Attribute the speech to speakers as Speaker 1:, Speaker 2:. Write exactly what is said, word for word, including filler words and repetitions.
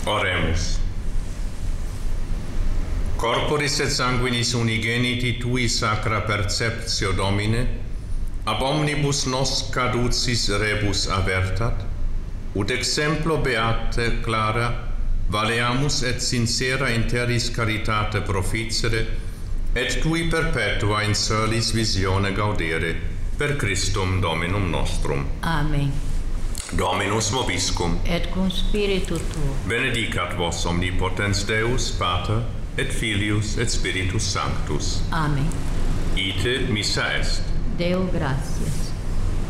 Speaker 1: Oremus. Corporis et sanguinis unigeniti tui sacra perceptio Domine, ab omnibus nos caducis rebus avertat, ut exemplo beate clara valeamus et sincera interis caritate proficere, et tui perpetua in solis visione gaudere, per Christum Dominum nostrum.
Speaker 2: Amen.
Speaker 1: Dominus vobiscum.
Speaker 2: Et cum spiritu tuo.
Speaker 1: Benedicat vos omnipotens Deus, Pater, et Filius, et Spiritus Sanctus.
Speaker 2: Amen.
Speaker 1: Ite missa est.
Speaker 2: Deo gratias.